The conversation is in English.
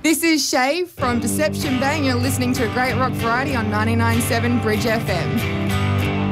This is Shay from Deception Bay, and you're listening to a great rock variety on 99.7 Bridge FM.